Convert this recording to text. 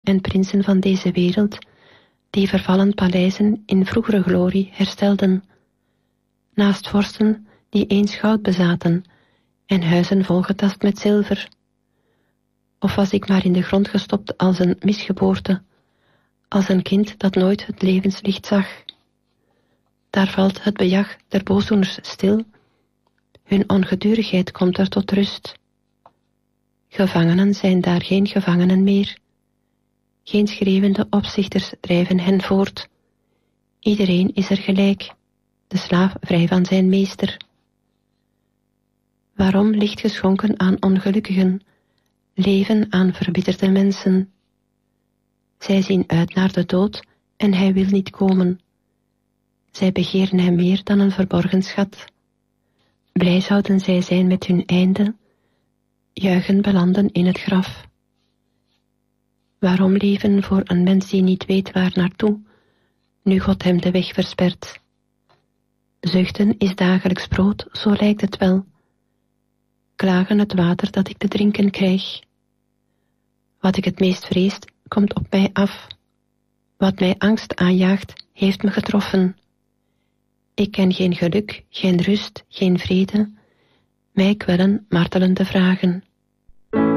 en prinsen van deze wereld, die vervallen paleizen in vroegere glorie herstelden, naast vorsten die eens goud bezaten en huizen volgetast met zilver. Of was ik maar in de grond gestopt als een misgeboorte, als een kind dat nooit het levenslicht zag? Daar valt het bejag der boosdoeners stil, hun ongedurigheid komt er tot rust. Gevangenen zijn daar geen gevangenen meer. Geen schreeuwende opzichters drijven hen voort. Iedereen is er gelijk, de slaaf vrij van zijn meester. Waarom licht geschonken aan ongelukkigen, leven aan verbitterde mensen? Zij zien uit naar de dood en hij wil niet komen. Zij begeren hem meer dan een verborgen schat. Blij zouden zij zijn met hun einde, juichen belanden in het graf. Waarom leven voor een mens die niet weet waar naartoe, nu God hem de weg verspert? Zuchten is dagelijks brood, zo lijkt het wel. Klagen het water dat ik te drinken krijg. Wat ik het meest vrees, komt op mij af. Wat mij angst aanjaagt, heeft me getroffen. Ik ken geen geluk, geen rust, geen vrede. Mij kwellen martelende vragen.